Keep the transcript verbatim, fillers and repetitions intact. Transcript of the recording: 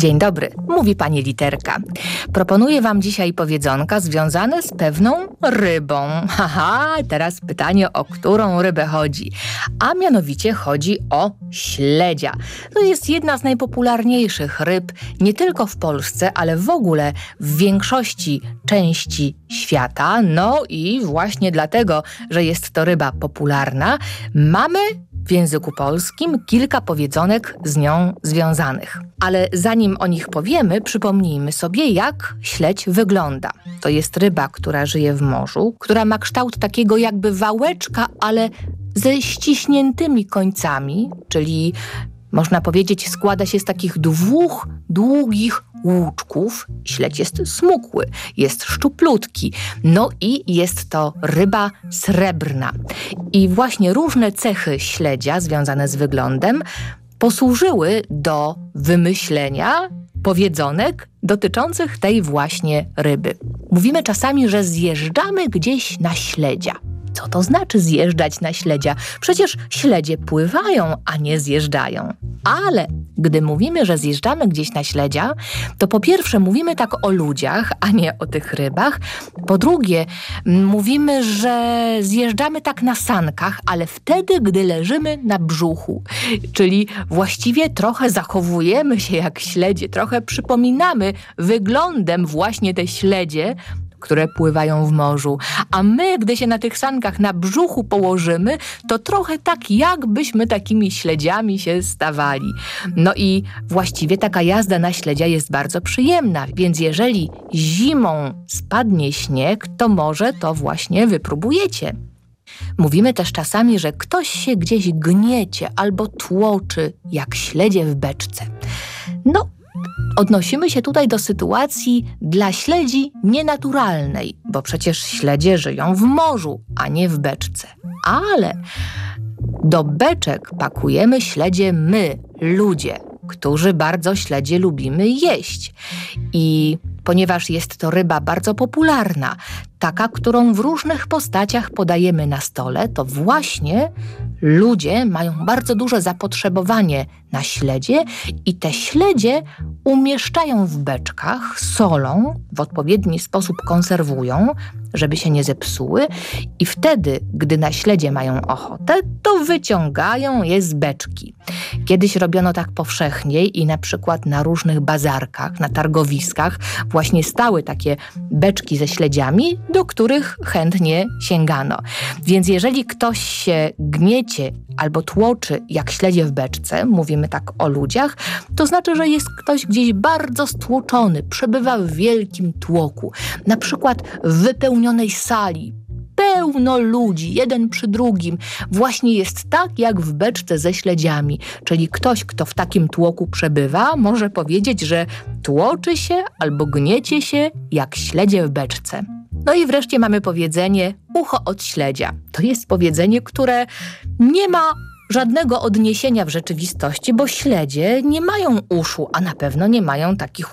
Dzień dobry, mówi pani Literka. Proponuję wam dzisiaj powiedzonka związane z pewną rybą. Haha, teraz pytanie, o którą rybę chodzi. A mianowicie chodzi o śledzia. To jest jedna z najpopularniejszych ryb nie tylko w Polsce, ale w ogóle w większości części świata. No i właśnie dlatego, że jest to ryba popularna, mamy w języku polskim kilka powiedzonek z nią związanych. Ale zanim o nich powiemy, przypomnijmy sobie, jak śledź wygląda. To jest ryba, która żyje w morzu, która ma kształt takiego jakby wałeczka, ale ze ściśniętymi końcami, czyli można powiedzieć, składa się z takich dwóch długich łuczków. Śledź jest smukły, jest szczuplutki, no i jest to ryba srebrna. I właśnie różne cechy śledzia związane z wyglądem posłużyły do wymyślenia powiedzonek dotyczących tej właśnie ryby. Mówimy czasami, że zjeżdżamy gdzieś na śledzia. Co to znaczy zjeżdżać na śledzia? Przecież śledzie pływają, a nie zjeżdżają. Ale gdy mówimy, że zjeżdżamy gdzieś na śledzia, to po pierwsze mówimy tak o ludziach, a nie o tych rybach. Po drugie, mówimy, że zjeżdżamy tak na sankach, ale wtedy, gdy leżymy na brzuchu. Czyli właściwie trochę zachowujemy się jak śledzie, trochę przypominamy wyglądem właśnie te śledzie, które pływają w morzu. A my, gdy się na tych sankach na brzuchu położymy, to trochę tak, jakbyśmy takimi śledziami się stawali. No i właściwie taka jazda na śledzia jest bardzo przyjemna, więc jeżeli zimą spadnie śnieg, to może to właśnie wypróbujecie. Mówimy też czasami, że ktoś się gdzieś gniecie albo tłoczy, jak śledzie w beczce. No, odnosimy się tutaj do sytuacji dla śledzi nienaturalnej, bo przecież śledzie żyją w morzu, a nie w beczce. Ale do beczek pakujemy śledzie my, ludzie, którzy bardzo śledzie lubimy jeść. I ponieważ jest to ryba bardzo popularna, taka, którą w różnych postaciach podajemy na stole, to właśnie ludzie mają bardzo duże zapotrzebowanie na śledzie i te śledzie umieszczają w beczkach, solą, w odpowiedni sposób konserwują, żeby się nie zepsuły i wtedy, gdy na śledzie mają ochotę, to wyciągają je z beczki. Kiedyś robiono tak powszechnie i na przykład na różnych bazarkach, na targowiskach właśnie stały takie beczki ze śledziami, do których chętnie sięgano. Więc jeżeli ktoś się gniecie albo tłoczy jak śledzie w beczce, mówimy tak o ludziach, to znaczy, że jest ktoś gdzieś bardzo stłoczony, przebywa w wielkim tłoku, na przykład w wypełnionej sali. Pełno ludzi, jeden przy drugim. Właśnie jest tak, jak w beczce ze śledziami. Czyli ktoś, kto w takim tłoku przebywa, może powiedzieć, że tłoczy się albo gniecie się jak śledzie w beczce. No i wreszcie mamy powiedzenie ucho od śledzia. To jest powiedzenie, które nie ma żadnego odniesienia w rzeczywistości, bo śledzie nie mają uszu, a na pewno nie mają takich